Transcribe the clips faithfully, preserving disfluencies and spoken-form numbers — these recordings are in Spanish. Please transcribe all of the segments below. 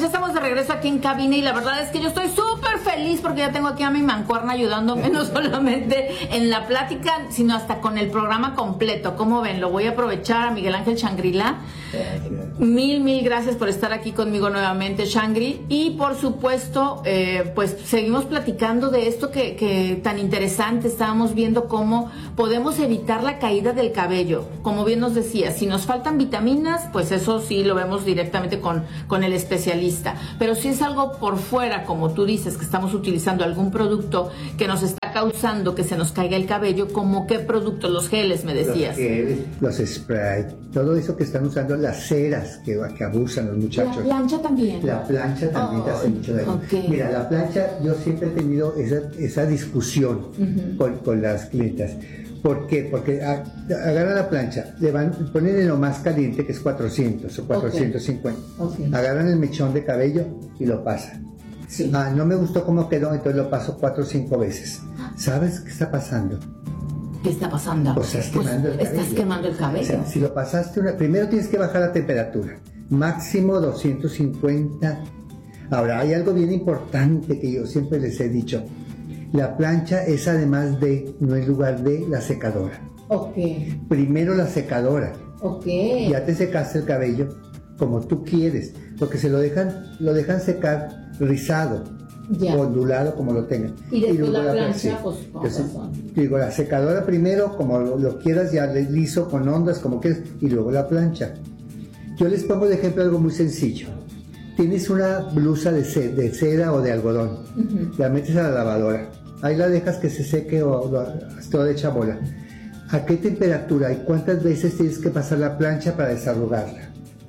ya estamos de regreso aquí en cabina y la verdad es que yo estoy súper feliz porque ya tengo aquí a mi mancuerna ayudándome no solamente en la plática, sino hasta con el programa completo. ¿Cómo ven? Lo voy a aprovechar a Miguel Ángel Shangri-La. Mil, mil gracias por estar aquí conmigo nuevamente, Shangri. Y por supuesto, eh, pues seguimos platicando de esto que, que tan interesante. Estábamos viendo cómo podemos evitar la caída del cabello. Como bien nos decía, si nos faltan vitaminas, pues eso sí lo vemos directamente con, con el especialista. Pero si es algo por fuera, como tú dices, que estamos utilizando algún producto que nos está causando que se nos caiga el cabello, ¿como qué productos? Los geles, me decías. Los geles, los spray, todo eso que están usando, las ceras que, que abusan los muchachos. La plancha también. La plancha también oh, te hace mucho daño. Okay. Mira, la plancha, yo siempre he tenido esa, esa discusión uh-huh. con, con las clientas. ¿Por qué? Porque a, agarran la plancha, le van, ponen en lo más caliente, que es cuatrocientos o cuatrocientos cincuenta. Okay. Okay. Agarran el mechón de cabello y lo pasan. Sí. Ah, no me gustó cómo quedó, entonces lo paso cuatro o cinco veces. ¿Sabes qué está pasando? ¿Qué está pasando? Pues estás quemando pues el cabello. Estás quemando el cabello. O sea, si lo pasaste una... Primero tienes que bajar la temperatura. Máximo doscientos cincuenta. Ahora, hay algo bien importante que yo siempre les he dicho. La plancha es además de, no es lugar de, la secadora. Ok. Primero la secadora. Ok. Ya te secaste el cabello como tú quieres. Porque se lo dejan, lo dejan secar rizado. Ya. Ondulado, como lo tengan. Y después y la, la plancha, sí. Pues con Entonces, digo, la secadora primero, como lo, lo quieras, ya liso, con ondas, como quieras, y luego la plancha. Yo les pongo de ejemplo algo muy sencillo. Tienes una blusa de, ce- de seda o de algodón, uh-huh. la metes a la lavadora, ahí la dejas que se seque o lo, toda hecha bola. ¿A qué temperatura y cuántas veces tienes que pasar la plancha para desarrugarla?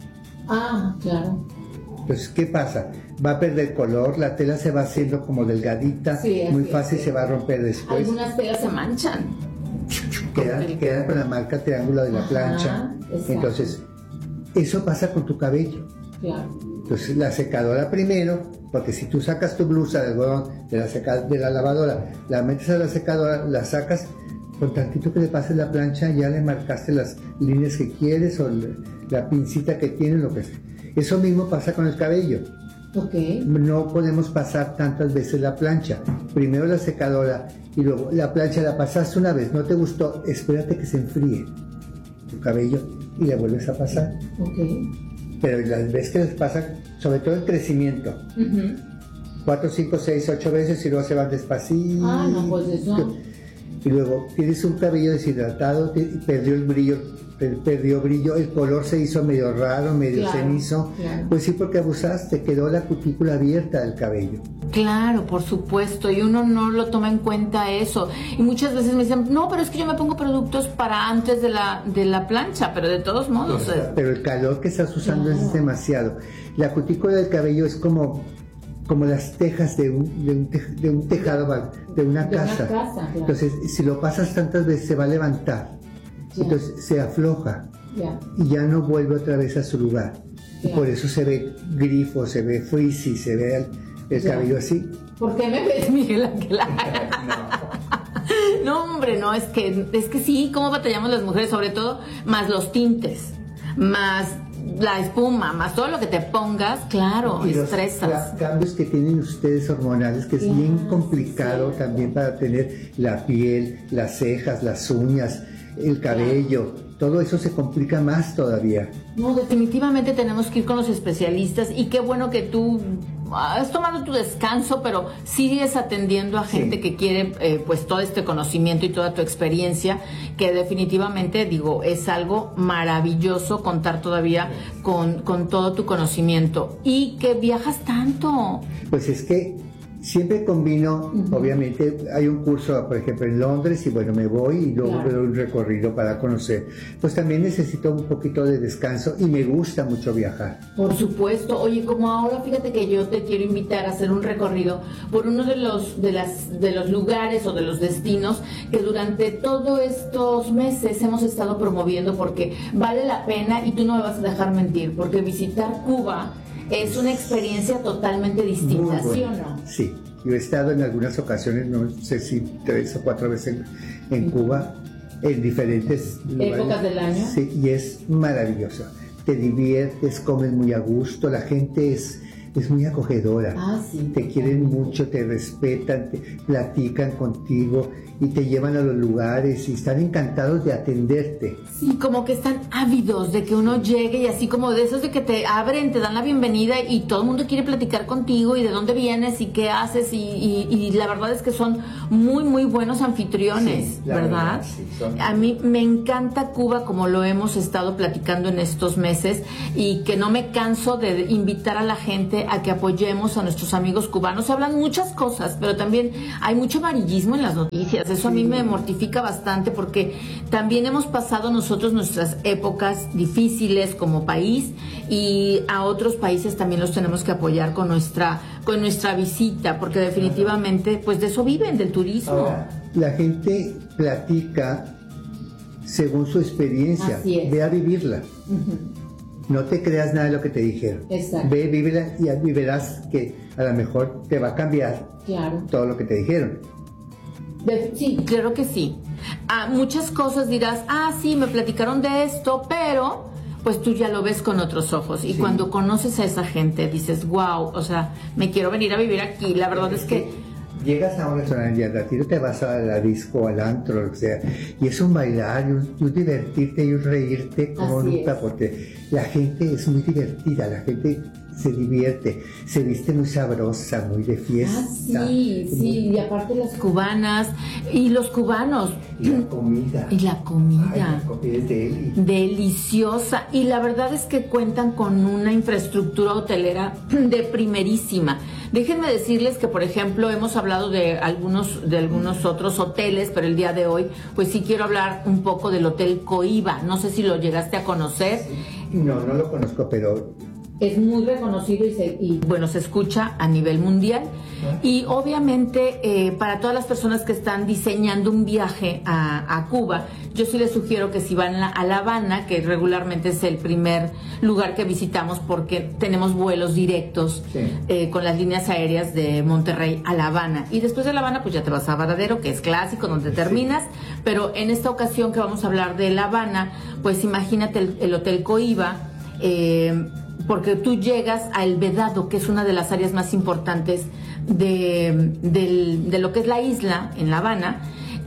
Ah, claro. Entonces, ¿qué pasa? Va a perder color, la tela se va haciendo como delgadita, sí, muy fácil es, se va a romper después. Algunas telas se manchan. Quedan, quedan con la marca triángulo de la Ajá, plancha. Exacto. Entonces, eso pasa con tu cabello. Claro. Entonces, la secadora primero, porque si tú sacas tu blusa de algodón de la, seca, de la lavadora, la metes a la secadora, la sacas, con tantito que le pases la plancha, ya le marcaste las líneas que quieres o le, la pincita que tiene, lo que sea. Eso mismo pasa con el cabello. Okay. No podemos pasar tantas veces la plancha. Primero la secadora y luego la plancha la pasaste una vez, no te gustó, espérate que se enfríe tu cabello y la vuelves a pasar. Okay. Pero las veces que les pasa, sobre todo el crecimiento, uh-huh. cuatro, cinco, seis, ocho veces y luego se van despacito. Ah, no, pues eso. Y luego tienes un cabello deshidratado, perdió el brillo, perdió brillo, el color se hizo medio raro, medio claro, cenizo. Claro. Pues sí, porque abusaste, quedó la cutícula abierta del cabello. Claro, por supuesto, y uno no lo toma en cuenta eso. Y muchas veces me dicen, no, pero es que yo me pongo productos para antes de la, de la plancha, pero de todos modos. Pero, es... pero el calor que estás usando claro. es demasiado. La cutícula del cabello es como... como las tejas de un, de un, te, de un tejado, de una de casa. Una casa claro. Entonces, si lo pasas tantas veces, se va a levantar. Ya. Entonces, se afloja. Ya. Y ya no vuelve otra vez a su lugar. Ya. Y por eso se ve grifo, se ve frizzy, se ve el, el cabello así. ¿Por qué me ves, Miguel Ángel? no. no, hombre, no, es que, es que sí, cómo batallamos las mujeres, sobre todo, más los tintes, más... la espuma, más todo lo que te pongas, claro, y estresas. Los cambios que tienen ustedes hormonales, que es yeah, bien complicado sí, también sí. para tener la piel, las cejas, las uñas, el cabello, yeah. todo eso se complica más todavía. No, definitivamente tenemos que ir con los especialistas y qué bueno que tú has tomado tu descanso, pero sigues atendiendo a gente sí. que quiere eh, pues todo este conocimiento y toda tu experiencia, que definitivamente, digo, es algo maravilloso contar todavía con, con todo tu conocimiento. ¿Y que viajas tanto? Pues es que siempre combino, uh-huh. obviamente, hay un curso, por ejemplo, en Londres, y bueno, me voy y luego claro. doy un recorrido para conocer. Pues también necesito un poquito de descanso y me gusta mucho viajar. Por supuesto. Oye, como ahora, fíjate que yo te quiero invitar a hacer un recorrido por uno de los, de las, de los lugares o de los destinos que durante todos estos meses hemos estado promoviendo, porque vale la pena y tú no me vas a dejar mentir, porque visitar Cuba es una experiencia totalmente distinta, ¿sí o no? Sí, yo he estado en algunas ocasiones, no sé si tres o cuatro veces en, en Cuba, en diferentes lugares. ¿Épocas del año? Sí, y es maravilloso. Te diviertes, comes muy a gusto, la gente es es muy acogedora. Ah, sí. Te quieren mucho, te respetan, te platican contigo y te llevan a los lugares y están encantados de atenderte. Sí, como que están ávidos de que uno llegue y así como de esos de que te abren, te dan la bienvenida y todo el mundo quiere platicar contigo y de dónde vienes y qué haces y, y, y la verdad es que son muy, muy buenos anfitriones, Sí, la ¿verdad? verdad, sí, son- A mí me encanta Cuba como lo hemos estado platicando en estos meses y que no me canso de invitar a la gente a que apoyemos a nuestros amigos cubanos. Se hablan muchas cosas, pero también hay mucho amarillismo en las noticias. Eso a mí me mortifica bastante porque también hemos pasado nosotros nuestras épocas difíciles como país y a otros países también los tenemos que apoyar con nuestra con nuestra visita, porque definitivamente pues de eso viven, del turismo. Ahora, la gente platica según su experiencia. Así es. Ve a vivirla. No te creas nada de lo que te dijeron. Exacto. Ve, vívela y y verás que a lo mejor te va a cambiar Claro. todo lo que te dijeron. De- Sí, claro que sí. Ah, muchas cosas dirás, ah, sí, me platicaron de esto, pero pues tú ya lo ves con otros ojos. Y Sí. cuando conoces a esa gente dices, wow, o sea, me quiero venir a vivir aquí. La verdad es que llegas a un restaurante y al ratito te vas a la disco, al antro, lo que sea, y es un bailar, y un, y un divertirte y un reírte como Así nunca, es. porque la gente es muy divertida, la gente se divierte, se viste muy sabrosa, muy de fiesta. Ah, sí, sí, y aparte las cubanas y los cubanos Y la comida. y la comida. Ay, la comida es deli. Deliciosa, y la verdad es que cuentan con una infraestructura hotelera de primerísima. Déjenme decirles que, por ejemplo, hemos hablado de algunos de algunos otros hoteles, pero el día de hoy pues sí quiero hablar un poco del Hotel Coiba. No sé si lo llegaste a conocer. No, no lo conozco, pero Es muy reconocido y, se, y, bueno, se escucha a nivel mundial. Y obviamente eh, para todas las personas que están diseñando un viaje a, a Cuba, yo sí les sugiero que si van a, a La Habana, que regularmente es el primer lugar que visitamos porque tenemos vuelos directos Sí. eh, con las líneas aéreas de Monterrey a La Habana. Y después de La Habana pues ya te vas a Varadero, que es clásico, donde terminas. Pero en esta ocasión que vamos a hablar de La Habana, pues imagínate el, el Hotel Coiba, eh, porque tú llegas a El Vedado, que es una de las áreas más importantes de, del- de lo que es la isla en La Habana,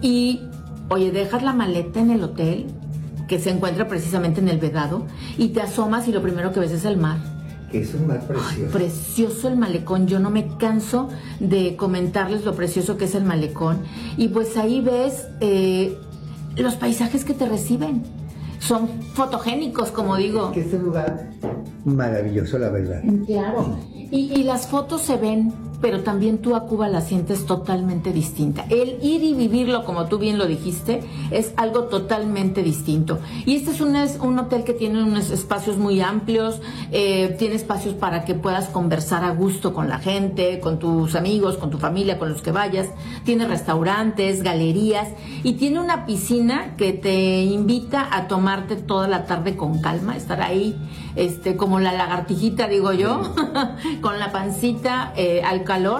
y oye, dejas la maleta en el hotel que se encuentra precisamente en El Vedado y te asomas y lo primero que ves es el mar. que es un mar precioso. Precioso el malecón, yo no me canso de comentarles lo precioso que es el malecón, y pues ahí ves eh, los paisajes que te reciben, son fotogénicos, como digo. Que es un lugar maravilloso, la verdad. Claro. Y, y las fotos se ven, pero también tú a Cuba la sientes totalmente distinta. El ir y vivirlo, como tú bien lo dijiste, es algo totalmente distinto. Y este es un, es un hotel que tiene unos espacios muy amplios, eh, tiene espacios para que puedas conversar a gusto con la gente, con tus amigos, con tu familia, con los que vayas. Tiene restaurantes, galerías, y tiene una piscina que te invita a tomarte toda la tarde con calma, estar ahí, este, como la lagartijita, digo yo, con la pancita eh, al calor,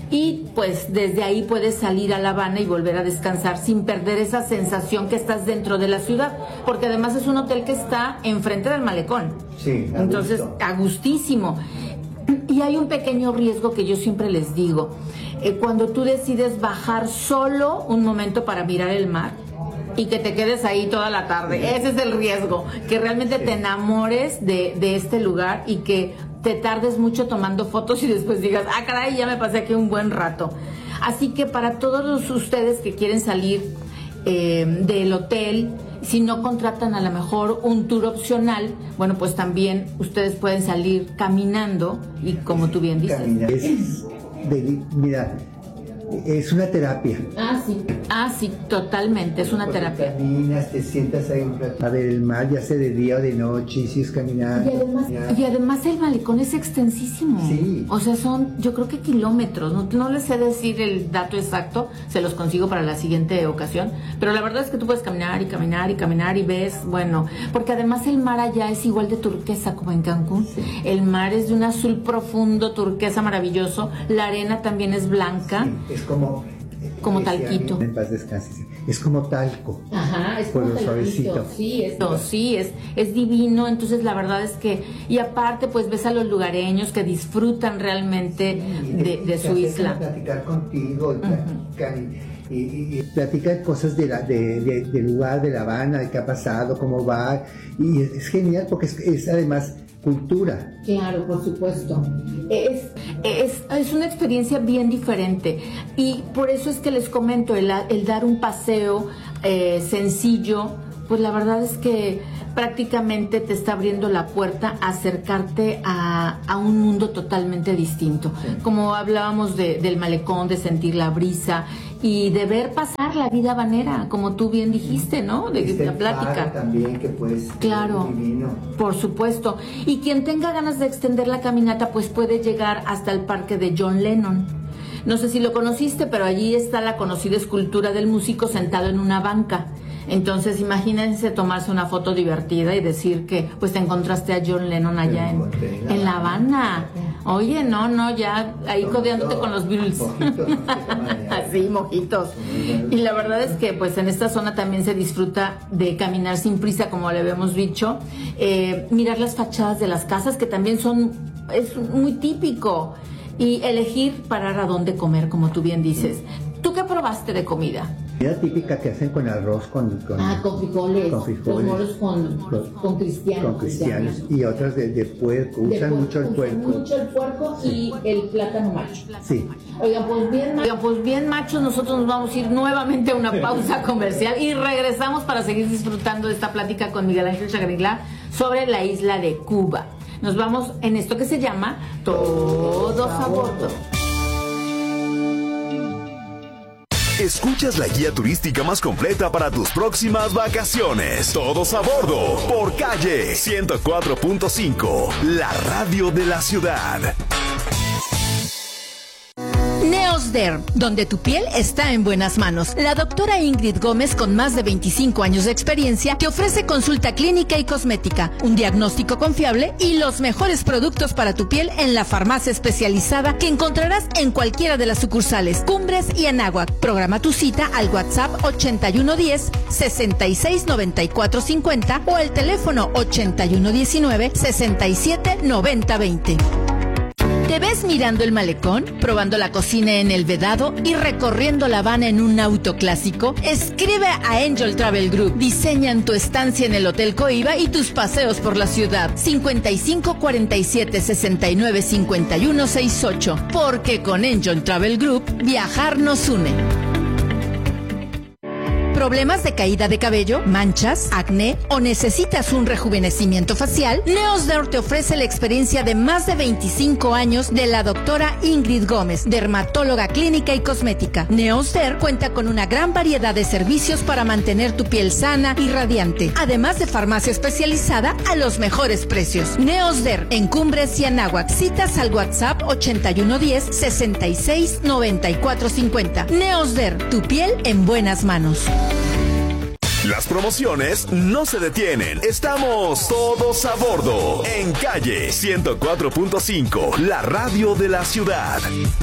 y pues desde ahí puedes salir a La Habana y volver a descansar sin perder esa sensación que estás dentro de la ciudad, porque además es un hotel que está enfrente del malecón. Sí, a Entonces, gusto. a gustísimo. Y hay un pequeño riesgo que yo siempre les digo, eh, cuando tú decides bajar solo un momento para mirar el mar y que te quedes ahí toda la tarde, ese es el riesgo, que realmente te enamores de, de este lugar y que te tardes mucho tomando fotos y después digas, ah, caray, ya me pasé aquí un buen rato. Así que para todos los, ustedes que quieren salir eh, del hotel, si no contratan a lo mejor un tour opcional, bueno, pues también ustedes pueden salir caminando y como tú bien dices. Caminar es deli- mira, es una terapia. Ah, sí. Ah, sí, totalmente, es una Porque terapia. Caminas, te sientas ahí un rato a ver el mar, ya sea de día o de noche, y sigues caminando. Y además, y además el malecón es extensísimo. Sí. O sea, son yo creo que kilómetros. No, no les sé decir el dato exacto, se los consigo para la siguiente ocasión. Pero la verdad es que tú puedes caminar y caminar y caminar y ves, bueno, porque además el mar allá es igual de turquesa como en Cancún. Sí. El mar es de un azul profundo, turquesa maravilloso. La arena también es blanca. Sí, es como Como talquito. En paz descanse. Es como talco. Ajá, es por como lo suavecito. Sí, es, no, sí, es, es divino. Entonces la verdad es que, y aparte pues ves a los lugareños que disfrutan realmente sí, de, de su isla. Platicar contigo, uh-huh. platicar, y, y, y platicar cosas de la, de, de, del lugar, de La Habana, de qué ha pasado, cómo va. Y es, es genial porque es, es además cultura. Claro, por supuesto. Es, es, es una experiencia bien diferente y por eso es que les comento, el, el dar un paseo eh, sencillo, pues la verdad es que prácticamente te está abriendo la puerta a acercarte a, a un mundo totalmente distinto. Sí. Como hablábamos de, del malecón, de sentir la brisa y de ver pasar la vida habanera, como tú bien dijiste, ¿no? De, de la plática. También, que pues, claro, divino. Por supuesto. Y quien tenga ganas de extender la caminata, pues puede llegar hasta el parque de John Lennon. No sé si lo conociste, pero allí está la conocida escultura del músico sentado en una banca. Entonces, imagínense tomarse una foto divertida y decir que pues te encontraste a John Lennon allá en, en La Habana. Oye, no, no, ya ahí codeándote con los Beatles. Así, mojitos. Y la verdad es que pues en esta zona también se disfruta de caminar sin prisa, como le habíamos dicho. Eh, mirar las fachadas de las casas, que también son, es muy típico. Y elegir parar a dónde comer, como tú bien dices. ¿Tú qué probaste de comida? Comida típica que hacen con arroz, con, con, ah, con frijoles, con frijoles, los moros con, los, con cristianos. Con cristianos y otras de, de puerco, usan de mucho el puerco. Mucho el puerco sí. Y el plátano macho. Sí. Oigan, pues bien, oigan, pues bien machos, nosotros nos vamos a ir nuevamente a una pausa comercial y regresamos para seguir disfrutando de esta plática con Miguel Ángel Chagrigla sobre la isla de Cuba. Nos vamos en esto que se llama Todos a Bordo. Escuchas la guía turística más completa para tus próximas vacaciones. Todos a bordo por Calle ciento cuatro punto cinco, la radio de la ciudad. Neosderm, donde tu piel está en buenas manos. La doctora Ingrid Gómez, con más de veinticinco años de experiencia, te ofrece consulta clínica y cosmética, un diagnóstico confiable y los mejores productos para tu piel en la farmacia especializada que encontrarás en cualquiera de las sucursales Cumbres y Anáhuac. Programa tu cita al WhatsApp ochenta y uno diez, sesenta y seis noventa y cuatro cincuenta o al teléfono ochenta y uno diecinueve, sesenta y siete noventa veinte. ¿Te ves mirando el malecón, probando la cocina en el Vedado y recorriendo La Habana en un auto clásico? Escribe a Angel Travel Group. Diseñan tu estancia en el Hotel Coiba y tus paseos por la ciudad. cincuenta y cinco cuarenta y siete sesenta y nueve cincuenta y uno sesenta y ocho. Porque con Angel Travel Group, viajar nos une. ¿Problemas de caída de cabello, manchas, acné o necesitas un rejuvenecimiento facial? Neosderm te ofrece la experiencia de más de veinticinco años de la doctora Ingrid Gómez, dermatóloga clínica y cosmética. Neosderm cuenta con una gran variedad de servicios para mantener tu piel sana y radiante, además de farmacia especializada a los mejores precios. Neosderm en Cumbres y Anáhuac. Citas al WhatsApp ochenta y uno diez, sesenta y seis noventa y cuatro cincuenta. Neosderm, tu piel en buenas manos. Las promociones no se detienen. Estamos todos a bordo en Calle ciento cuatro punto cinco, la radio de la ciudad.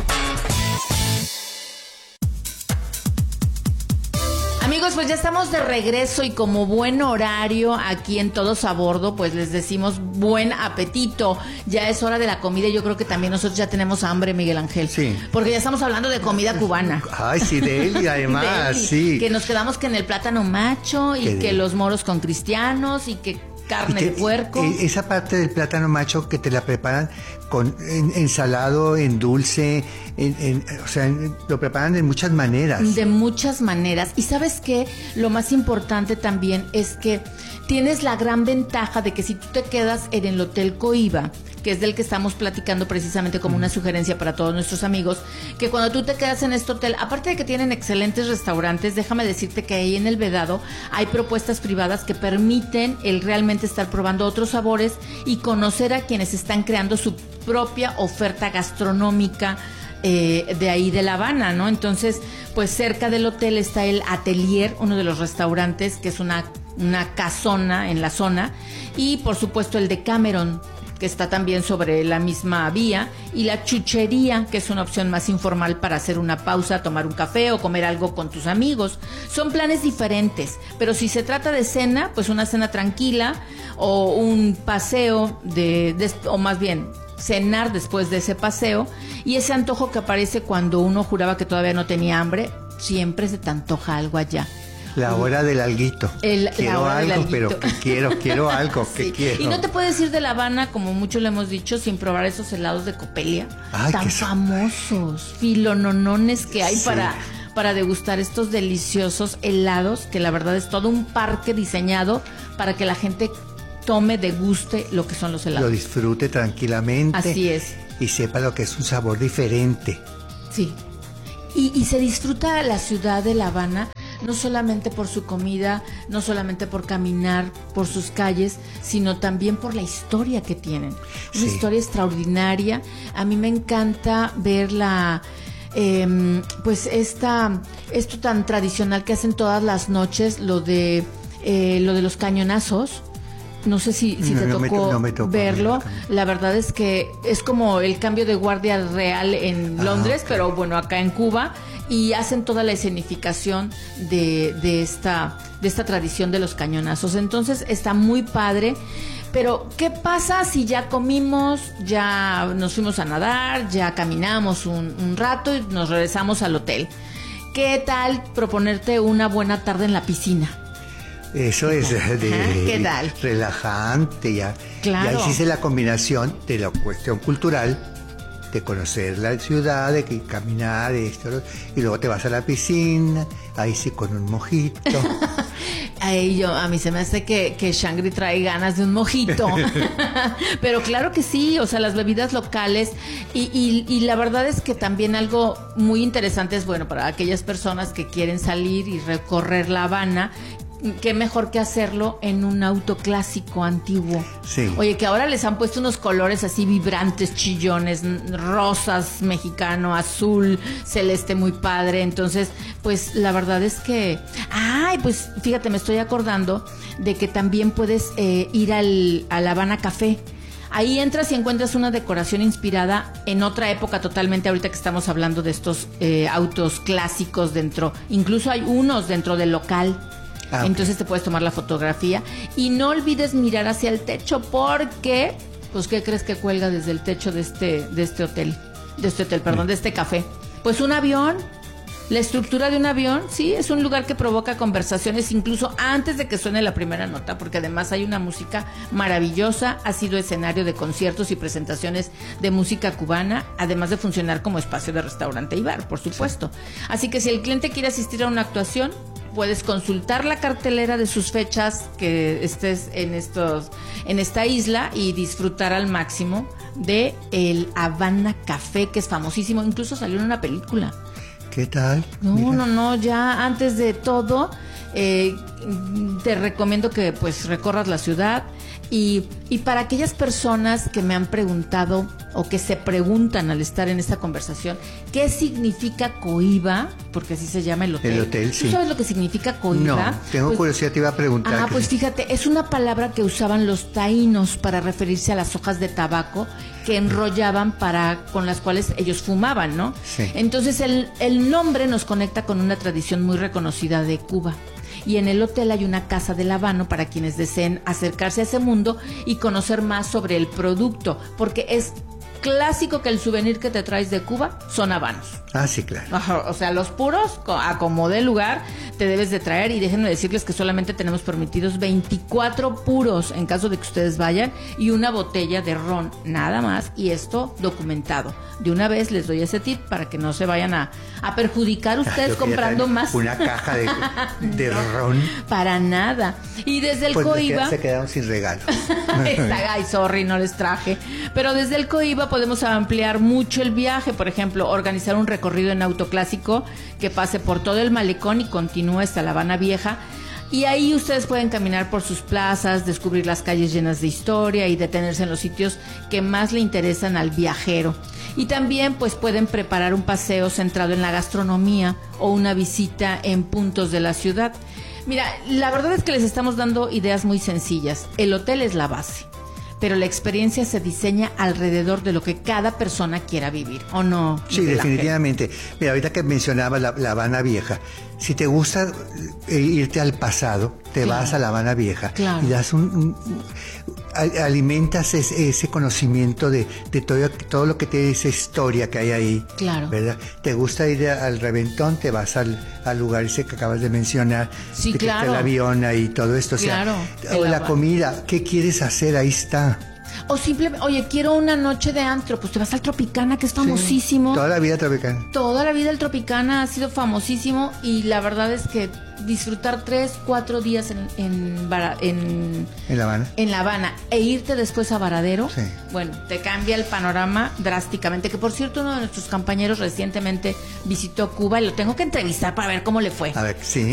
Amigos, pues ya estamos de regreso y como buen horario aquí en Todos a Bordo, pues les decimos buen apetito. Ya es hora de la comida y yo creo que también nosotros ya tenemos hambre, Miguel Ángel. Sí. Porque ya estamos hablando de comida cubana. Ay, sí, de él y además, de él, sí. Que nos quedamos que en el plátano macho y que, que los moros con cristianos y que carne y que, de puerco. Esa parte del plátano macho que te la preparan con en, ensalado, en dulce, en, en, o sea, en, lo preparan de muchas maneras. De muchas maneras. Y ¿sabes qué? Lo más importante también es que tienes la gran ventaja de que si tú te quedas en el Hotel Coiba, que es del que estamos platicando precisamente como una sugerencia para todos nuestros amigos, que cuando tú te quedas en este hotel, aparte de que tienen excelentes restaurantes, déjame decirte que ahí en el Vedado hay propuestas privadas que permiten el realmente estar probando otros sabores y conocer a quienes están creando su propia oferta gastronómica eh, de ahí de La Habana, ¿no? Entonces, pues cerca del hotel está el Atelier, uno de los restaurantes, que es una, una casona en la zona, y por supuesto el de Cameron, que está también sobre la misma vía, y la chuchería, que es una opción más informal para hacer una pausa, tomar un café o comer algo con tus amigos. Son planes diferentes, pero si se trata de cena, pues una cena tranquila o un paseo de, de o más bien cenar después de ese paseo, y ese antojo que aparece cuando uno juraba que todavía no tenía hambre, siempre se te antoja algo allá. La hora del alguito. El, quiero algo, alguito. pero que quiero, quiero algo, sí. que quiero. Y no te puedes ir de La Habana, como mucho le hemos dicho, sin probar esos helados de Copelia. Ay, tan famosos, filononones que hay sí. para, para degustar estos deliciosos helados, que la verdad es todo un parque diseñado para que la gente tome, deguste lo que son los helados. Lo disfrute tranquilamente. Así es. Y sepa lo que es un sabor diferente. Sí. Y, y se disfruta la ciudad de La Habana no solamente por su comida, no solamente por caminar por sus calles, sino también por la historia que tienen. Una sí. historia extraordinaria. A mí me encanta ver la, eh, pues esta, esto tan tradicional que hacen todas las noches, lo de, eh, lo de los cañonazos. No sé si, si no, te no tocó, me, no me tocó verlo. No. La verdad es que es como el cambio de guardia real en Londres, ah, okay. pero bueno, acá en Cuba, y hacen toda la escenificación de, de esta, de esta tradición de los cañonazos. Entonces está muy padre. Pero, ¿qué pasa si ya comimos, ya nos fuimos a nadar, ya caminamos un, un rato y nos regresamos al hotel? ¿Qué tal proponerte una buena tarde en la piscina? Eso es de, ¿Qué tal? relajante, ya, claro. ya hiciste la combinación de la cuestión cultural, de conocer la ciudad, de que caminar, esto, y luego te vas a la piscina, ahí sí con un mojito. Ay, yo, a mí se me hace que, que Shangri trae ganas de un mojito. Pero claro que sí, o sea, las bebidas locales. Y, y, y la verdad es que también algo muy interesante es, bueno, para aquellas personas que quieren salir y recorrer La Habana, qué mejor que hacerlo en un auto clásico antiguo. Sí. Oye, que ahora les han puesto unos colores así vibrantes, chillones, rosas, mexicano, azul, celeste, muy padre. Entonces, pues la verdad es que... Ay, pues fíjate, me estoy acordando de que también puedes eh, ir al, al Habana Café. Ahí entras y encuentras una decoración inspirada en otra época totalmente, ahorita que estamos hablando de estos eh, autos clásicos dentro. Incluso hay unos dentro del local. Ah, entonces okay. te puedes tomar la fotografía y no olvides mirar hacia el techo porque, pues, ¿qué crees que cuelga desde el techo de este, de este hotel? De este hotel, perdón, de este café. Pues un avión. La estructura de un avión, sí, es un lugar que provoca conversaciones incluso antes de que suene la primera nota, porque además hay una música maravillosa, ha sido escenario de conciertos y presentaciones de música cubana, además de funcionar como espacio de restaurante y bar, por supuesto. Sí. Así que si el cliente quiere asistir a una actuación, puedes consultar la cartelera de sus fechas que estés en estos, en esta isla y disfrutar al máximo de el Habana Café, que es famosísimo, incluso salió en una película. ¿Qué tal? No, Mira. no, no, ya antes de todo, eh, te recomiendo que pues recorras la ciudad y, y para aquellas personas que me han preguntado o que se preguntan al estar en esta conversación, ¿qué significa Coiba? Porque así se llama el hotel. El hotel, sí. ¿Tú sabes lo que significa Coiba? No, tengo pues, curiosidad, te iba a preguntar. Ah, pues fíjate, es una palabra que usaban los taínos para referirse a las hojas de tabaco que enrollaban para con las cuales ellos fumaban, ¿no? Sí. Entonces el, el nombre nos conecta con una tradición muy reconocida de Cuba. Y en el hotel hay una casa del habano para quienes deseen acercarse a ese mundo y conocer más sobre el producto, porque es clásico que el souvenir que te traes de Cuba son habanos. Ah, sí, claro. O sea, los puros, a como de lugar, te debes de traer. Y déjenme decirles que solamente tenemos permitidos veinticuatro puros en caso de que ustedes vayan y una botella de ron, nada más. Y esto documentado. De una vez les doy ese tip para que no se vayan a, a perjudicar ustedes ah, comprando más. Una caja de, de no, ron. Para nada. Y desde el pues Coiba... se quedaron sin regalo. Ay, sorry, no les traje. Pero desde el Coiba podemos ampliar mucho el viaje. Por ejemplo, organizar un recorrido en auto clásico que pase por todo el malecón y continúe hasta La Habana Vieja. Y ahí ustedes pueden caminar por sus plazas, descubrir las calles llenas de historia y detenerse en los sitios que más le interesan al viajero. Y también pues pueden preparar un paseo centrado en la gastronomía o una visita en puntos de la ciudad. Mira, la verdad es que les estamos dando ideas muy sencillas. El hotel es la base. pero la experiencia se diseña alrededor de lo que cada persona quiera vivir, ¿o no? Sí, Miguel definitivamente. Ángel. Mira, ahorita que mencionaba la, la Habana Vieja, si te gusta irte al pasado, te claro. vas a la Habana Vieja claro. y das un, un, un alimentas ese, ese conocimiento de, de todo, todo lo que tiene esa historia que hay ahí. Claro. ¿Verdad? Te gusta ir al Reventón, te vas al, al lugar ese que acabas de mencionar. Sí, de claro. Que está el avión ahí, todo esto. O sea, claro. o la comida, ¿qué quieres hacer? Ahí está. O simplemente, oye, quiero una noche de antro, pues te vas al Tropicana, que es famosísimo. Sí, toda la vida Tropicana. Toda la vida el Tropicana ha sido famosísimo y la verdad es que disfrutar tres, cuatro días en, en, en, en La Habana. En La Habana e irte después a Varadero, sí. bueno, te cambia el panorama drásticamente. Que por cierto, uno de nuestros compañeros recientemente visitó Cuba y lo tengo que entrevistar para ver cómo le fue. A ver, sí.